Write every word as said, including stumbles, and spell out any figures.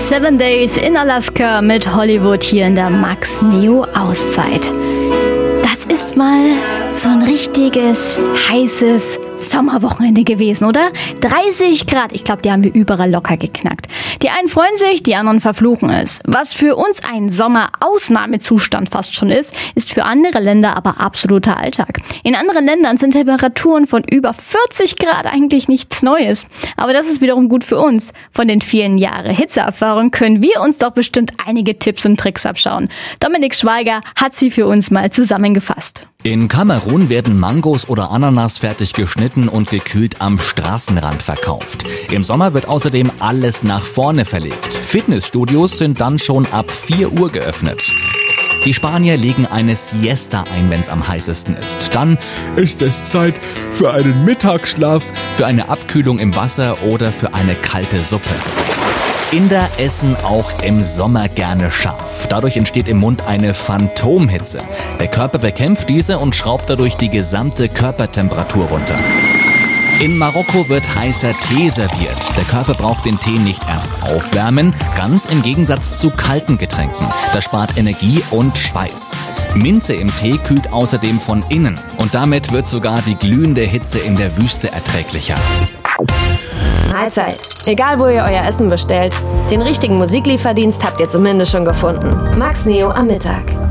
Seven Days in Alaska mit Hollywood hier in der Max Neo Auszeit. Das ist mal so ein richtiges, heißes Sommerwochenende gewesen, oder? dreißig Grad, ich glaube, die haben wir überall locker geknackt. Die einen freuen sich, die anderen verfluchen es. Was für uns ein Sommerausnahmezustand fast schon ist, ist für andere Länder aber absoluter Alltag. In anderen Ländern sind Temperaturen von über vierzig Grad eigentlich nichts Neues. Aber das ist wiederum gut für uns. Von den vielen Jahren Hitzeerfahrung können wir uns doch bestimmt einige Tipps und Tricks abschauen. Dominik Schweiger hat sie für uns mal zusammengefasst. In Kamerun werden Mangos oder Ananas fertig geschnitten und gekühlt am Straßenrand verkauft. Im Sommer wird außerdem alles nach vorne verlegt. Fitnessstudios sind dann schon ab vier Uhr geöffnet. Die Spanier legen eine Siesta ein, wenn's am heißesten ist. Dann ist es Zeit für einen Mittagsschlaf, für eine Abkühlung im Wasser oder für eine kalte Suppe. Inder essen auch im Sommer gerne scharf. Dadurch entsteht im Mund eine Phantomhitze. Der Körper bekämpft diese und schraubt dadurch die gesamte Körpertemperatur runter. In Marokko wird heißer Tee serviert. Der Körper braucht den Tee nicht erst aufwärmen, ganz im Gegensatz zu kalten Getränken. Das spart Energie und Schweiß. Minze im Tee kühlt außerdem von innen und damit wird sogar die glühende Hitze in der Wüste erträglicher. Mahlzeit. Egal, wo ihr euer Essen bestellt, den richtigen Musiklieferdienst habt ihr zumindest schon gefunden. Max Neo am Mittag.